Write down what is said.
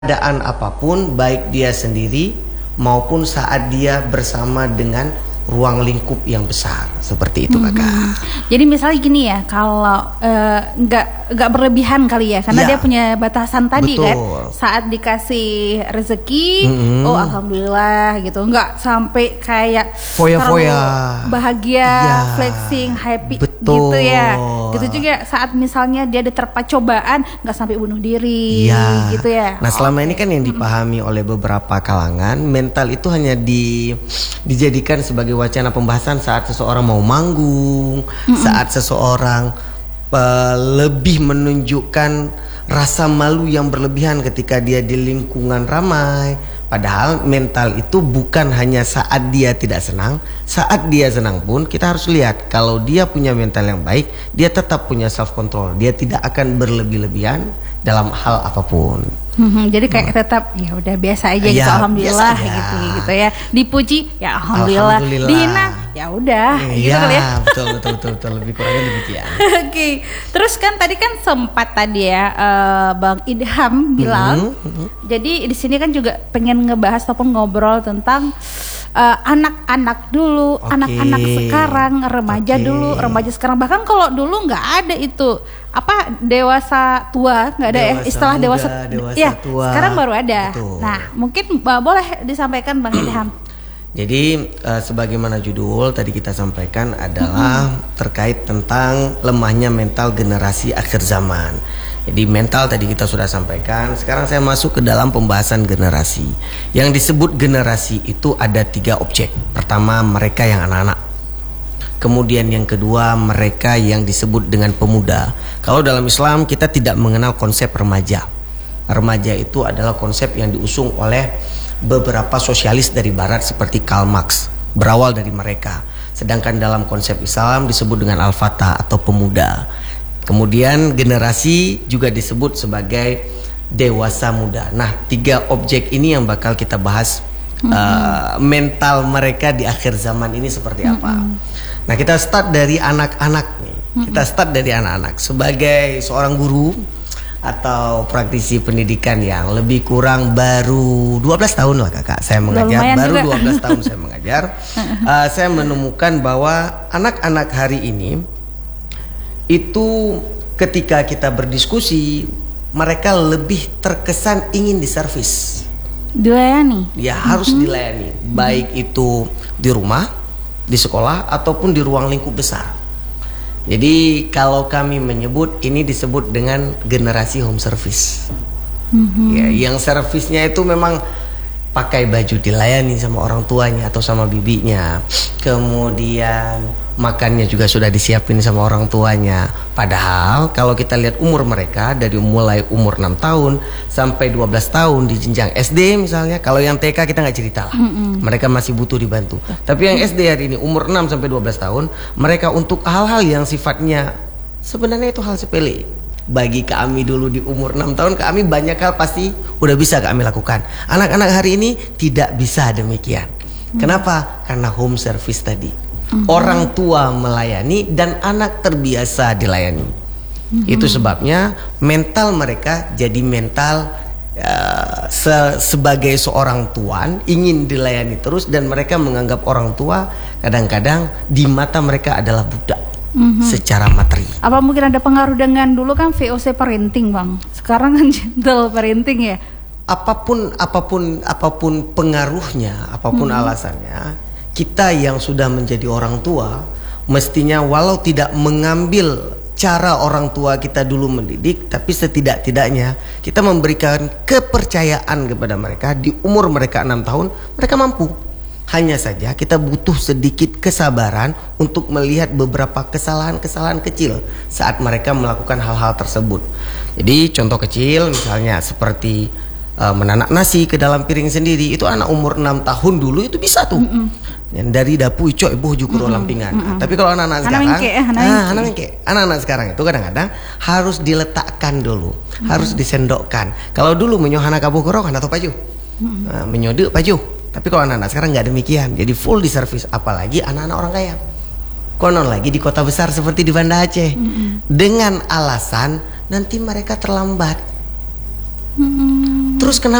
keadaan apapun, baik dia sendiri maupun saat dia bersama dengan ruang lingkup yang besar, seperti itu kakak. Jadi misalnya gini ya, kalau nggak berlebihan kali ya, karena dia punya batasan tadi. Betul. Kan, saat dikasih rezeki, oh alhamdulillah gitu, nggak sampai kayak foya-foya, bahagia, flexing, happy. Betul. Gitu ya. Gitu juga saat misalnya dia diterpa cobaan, nggak sampai bunuh diri, gitu ya. Nah selama ini kan yang dipahami oleh beberapa kalangan, mental itu hanya dijadikan sebagai wacana pembahasan saat seseorang mau manggung, saat seseorang lebih menunjukkan rasa malu yang berlebihan ketika dia di lingkungan ramai. Padahal mental itu bukan hanya saat dia tidak senang, saat dia senang pun kita harus lihat kalau dia punya mental yang baik, dia tetap punya self control, dia tidak akan berlebih-lebihan dalam hal apapun. Jadi kayak tetap ya udah biasa aja gitu, alhamdulillah gitu ya. Dipuji ya alhamdulillah. Dihina ya udah gitu kali ya. Betul lebih kurangnya demikian. Oke. Terus kan tadi kan sempat tadi ya Bang Idham bilang. Jadi di sini kan juga pengen ngebahas ataupun ngobrol tentang anak-anak dulu, anak-anak sekarang, remaja dulu, remaja sekarang. Bahkan kalau dulu nggak ada itu apa dewasa tua, nggak ada dewasa istilah muda, dewasa tua. Sekarang baru ada. Betul. Nah mungkin boleh disampaikan Bang Idham. Jadi sebagaimana judul tadi kita sampaikan adalah terkait tentang lemahnya mental generasi akhir zaman. Jadi mental tadi kita sudah sampaikan. Sekarang saya masuk ke dalam pembahasan generasi. Yang disebut generasi itu ada 3 objek. Pertama mereka yang anak-anak. Kemudian yang kedua mereka yang disebut dengan pemuda. Kalau dalam Islam kita tidak mengenal konsep remaja. Remaja itu adalah konsep yang diusung oleh beberapa sosialis dari barat seperti Karl Marx. Berawal dari mereka. Sedangkan dalam konsep Islam disebut dengan al-fata atau pemuda. Kemudian generasi juga disebut sebagai dewasa muda. Nah 3 objek ini yang bakal kita bahas mental mereka di akhir zaman ini seperti apa. Nah kita start dari anak-anak nih. Kita start dari anak-anak. Sebagai seorang guru atau praktisi pendidikan yang lebih kurang baru 12 tahun lah kakak saya mengajar. Baru 12 tahun saya mengajar. Saya menemukan bahwa anak-anak hari ini itu ketika kita berdiskusi mereka lebih terkesan ingin diservis, dilayani. Ya harus dilayani, baik itu di rumah, di sekolah ataupun di ruang lingkup besar. Jadi kalau kami menyebut ini disebut dengan generasi home service. Ya, yang servisnya itu memang pakai baju dilayani sama orang tuanya atau sama bibinya. Kemudian makannya juga sudah disiapin sama orang tuanya. Padahal kalau kita lihat umur mereka dari mulai umur 6 tahun sampai 12 tahun di jenjang SD misalnya. Kalau yang TK kita nggak cerita lah, mereka masih butuh dibantu. Tapi yang SD hari ini umur 6 sampai 12 tahun, mereka untuk hal-hal yang sifatnya sebenarnya itu hal sepele. Bagi kami dulu di umur 6 tahun, kami banyak hal pasti udah bisa kami lakukan. Anak-anak hari ini tidak bisa demikian. Kenapa? Karena home service tadi. Orang tua melayani dan anak terbiasa dilayani. Itu sebabnya mental mereka jadi mental sebagai seorang tuan ingin dilayani terus, dan mereka menganggap orang tua kadang-kadang di mata mereka adalah budak secara materi. Apa mungkin ada pengaruh dengan dulu kan VOC parenting Bang, sekarang kan gentle parenting ya? Apapun pengaruhnya, apapun alasannya, kita yang sudah menjadi orang tua mestinya walau tidak mengambil cara orang tua kita dulu mendidik, tapi setidak-tidaknya kita memberikan kepercayaan kepada mereka. Di umur mereka 6 tahun mereka mampu. Hanya saja kita butuh sedikit kesabaran untuk melihat beberapa kesalahan-kesalahan kecil saat mereka melakukan hal-hal tersebut. Jadi contoh kecil misalnya seperti menanak nasi ke dalam piring sendiri, itu anak umur 6 tahun dulu itu bisa tuh. Yang dari dapur coy boh jukuro lampingan. Tapi kalau anak-anak sekarang, anak-anak sekarang itu kadang-kadang harus diletakkan dulu, harus disendokkan. Kalau dulu menyohana kabuh kerong atau paju, menyodek paju. Tapi kalau anak-anak sekarang nggak demikian, jadi full di servis. Apalagi anak-anak orang kaya, konon lagi di kota besar seperti di Banda Aceh, dengan alasan nanti mereka terlambat. Terus kenapa